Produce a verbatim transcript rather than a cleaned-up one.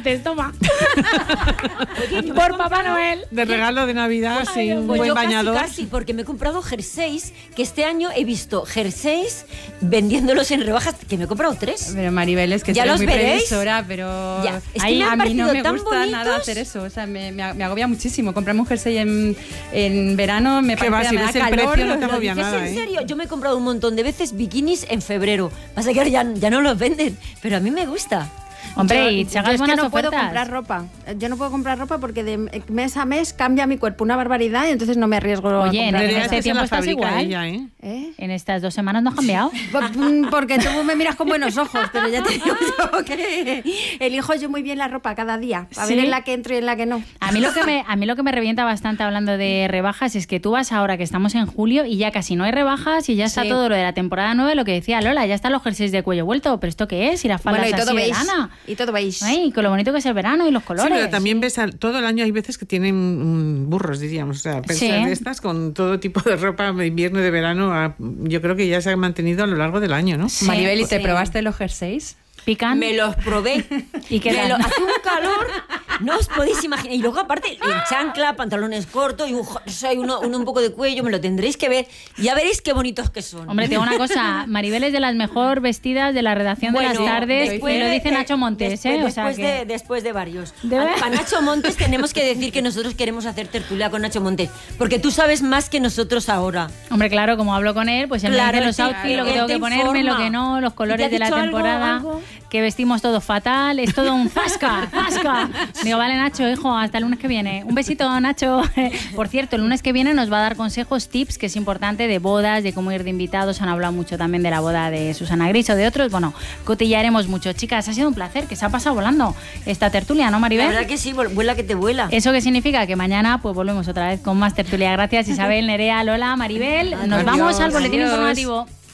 chocolates, toma. Por Papá Noel. De regalo de Navidad, pues, sí, un pues buen yo bañador. Casi, casi, porque me he comprado jerseys, que este año he visto jerseys vendiéndolos en rebajas, que me he comprado tres. Pero Maribel, es que ¿Ya eres los muy veréis? previsora, pero Ya, es que ahí me han a mí no parecido me tan gusta bonitos. nada hacer eso. O sea, me, me, me agobia muchísimo. Comprarme un jersey en, en verano me Que parece va, si me da ves el calor. precio, no te ¿Lo agobia dices nada, en ¿eh? serio? Yo me he comprado un montón de veces bikinis en febrero. Pasa que ahora ya, ya no los venden, pero a mí me gusta. Hombre, Yo- y yo se hagan es que buenas no puedo ofertas. comprar ropa. Yo no puedo comprar ropa porque de mes a mes cambia mi cuerpo una barbaridad y entonces no me arriesgo a Oye, comprar en Pero ropa. este esta se tiempo la estás fabrica igual. ella, ¿eh? ¿Eh? En estas dos semanas no has cambiado. Por- Porque tú me miras con buenos ojos, pero ya te digo yo que elijo yo muy bien la ropa cada día, a ¿Sí? ver en la que entro y en la que no. A mí lo que me a mí lo que me revienta bastante hablando de rebajas es que tú vas ahora que estamos en julio y ya casi no hay rebajas y ya está Sí. todo lo de la temporada nueve, lo que decía Lola, ya están los jerseys de cuello vuelto, pero ¿esto qué es? Y las faldas Bueno, y todo así de veis. lana. Y todo veis. Ay, con lo bonito que es el verano y los colores. Sí, pero también ves al- todo el año hay veces que tienen mm, burros, diríamos, o sea, pensas Sí. de estas con todo tipo de ropa de invierno y de verano, a- yo creo que ya se ha mantenido a lo largo del año, ¿no? Sí. Maribel, ¿y te Sí. probaste los jerseys? Pican. Me los probé. ¿Y qué Me tal? lo- hace un calor, no os podéis imaginar. Y luego aparte, en chancla, pantalones cortos y un, jo- o sea, y uno, uno un poco de cuello, me lo tendréis que ver. Ya veréis qué bonitos que son. Hombre, te digo una cosa, Maribel es de las mejor vestidas de la redacción de Bueno, las tardes, después y lo de- dice Nacho Montes, después, ¿eh? O sea después, que... de, después de varios. ¿De A- verdad? Para Nacho Montes tenemos que decir que nosotros queremos hacer tertulia con Nacho Montes, porque tú sabes más que nosotros ahora. Hombre, claro, como hablo con él, pues él Claro, me dice él los te- outfits, lo que él tengo te que ponerme, lo informa. que no, los ¿Y colores te ha de la dicho algo, temporada, algo? que vestimos todo fatal, es todo un zasca, zasca. Digo, vale, Nacho, hijo, hasta el lunes que viene. Un besito, Nacho. Por cierto, el lunes que viene nos va a dar consejos, tips, que es importante, de bodas, de cómo ir de invitados. Han hablado mucho también de la boda de Susana Gris o de otros. Bueno, cotillaremos mucho. Chicas, ha sido un placer, que se ha pasado volando esta tertulia, ¿no, La Maribel? verdad que sí, vuel- vuela que te vuela. ¿Eso qué significa? Que mañana pues volvemos otra vez con más tertulia. Gracias, Isabel, Nerea, Lola, Maribel. Nos Adiós, vamos al boletín adiós. informativo.